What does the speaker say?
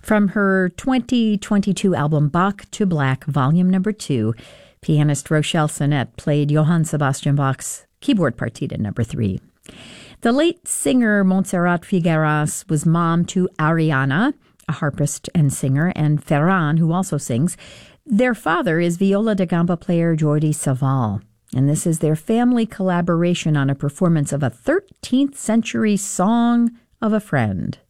From her 2022 album Bach to Black, Volume Number 2, pianist Rochelle Sonette played Johann Sebastian Bach's keyboard partita number 3. The late singer Montserrat Figueras was mom to Ariana, a harpist and singer, and Ferran, who also sings. Their father is viola da gamba player Jordi Savall, and this is their family collaboration on a performance of a 13th century song of a friend.